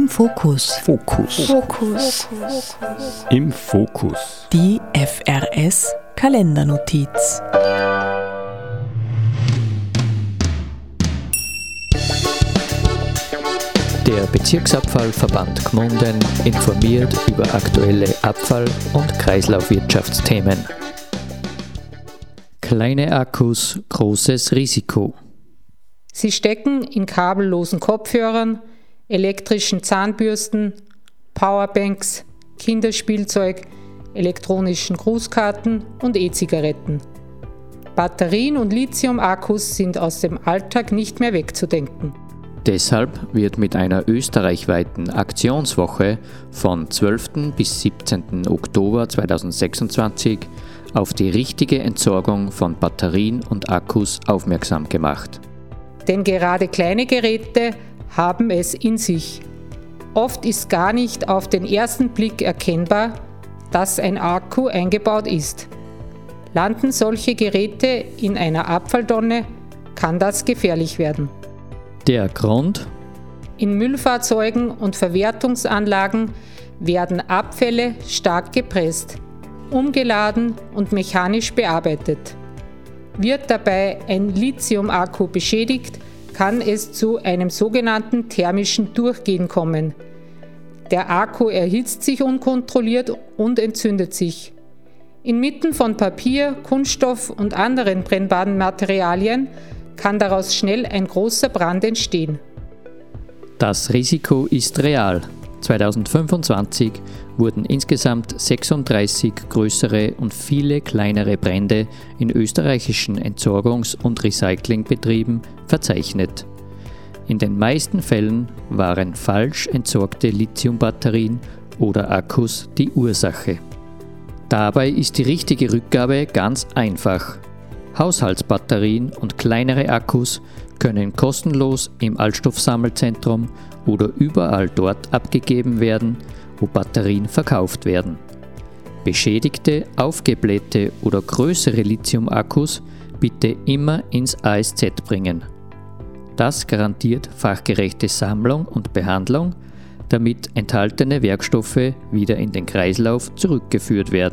Fokus. Im Fokus. Die FRS Kalendernotiz. Der Bezirksabfallverband Gmunden informiert über aktuelle Abfall- und Kreislaufwirtschaftsthemen. Kleine Akkus, großes Risiko. Sie stecken in kabellosen Kopfhörern, elektrischen Zahnbürsten, Powerbanks, Kinderspielzeug, elektronischen Grußkarten und E-Zigaretten. Batterien und Lithium-Akkus sind aus dem Alltag nicht mehr wegzudenken. Deshalb wird mit einer österreichweiten Aktionswoche von 12. bis 17. Oktober 2026 auf die richtige Entsorgung von Batterien und Akkus aufmerksam gemacht. Denn gerade kleine Geräte haben es in sich. Oft ist gar nicht auf den ersten Blick erkennbar, dass ein Akku eingebaut ist. Landen solche Geräte in einer Abfalltonne, kann das gefährlich werden. Der Grund? In Müllfahrzeugen und Verwertungsanlagen werden Abfälle stark gepresst, umgeladen und mechanisch bearbeitet. Wird dabei ein Lithium-Akku beschädigt, kann es zu einem sogenannten thermischen Durchgehen kommen. Der Akku erhitzt sich unkontrolliert und entzündet sich. Inmitten von Papier, Kunststoff und anderen brennbaren Materialien kann daraus schnell ein großer Brand entstehen. Das Risiko ist real. 2025 wurden insgesamt 36 größere und viele kleinere Brände in österreichischen Entsorgungs- und Recyclingbetrieben verzeichnet. In den meisten Fällen waren falsch entsorgte Lithiumbatterien oder Akkus die Ursache. Dabei ist die richtige Rückgabe ganz einfach. Haushaltsbatterien und kleinere Akkus können kostenlos im Altstoffsammelzentrum oder überall dort abgegeben werden, wo Batterien verkauft werden. Beschädigte, aufgeblähte oder größere Lithium-Akkus bitte immer ins ASZ bringen. Das garantiert fachgerechte Sammlung und Behandlung, damit enthaltene Werkstoffe wieder in den Kreislauf zurückgeführt werden.